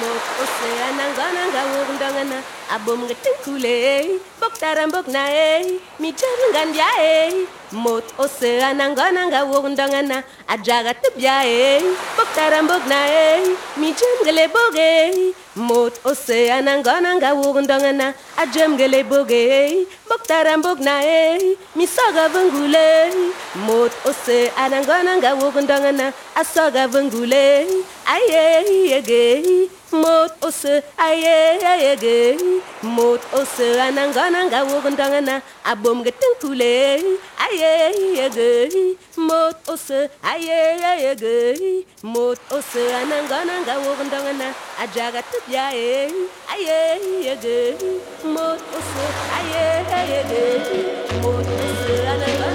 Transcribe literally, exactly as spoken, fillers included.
mot oceana ngana nga wurndangana abom ngetinkule boktaram boknae mi jangan yae mot oceana ngana nga wurndangana ajaga tibyae boktaram boknae mi jangale boge mot oceana ngana nga wurndangana ajamgale boge boktaram boknae mi saga vangule mot oceana ngana nga wurndangana asaga vangule aye yege mot ose aye yege mot ose anangana nga wurndangana abom getinkule aye yege mot ose aye yege mot ose anangana nga wurndangana ajaga tibyae aye yege mot ose aye yege mot ose anangana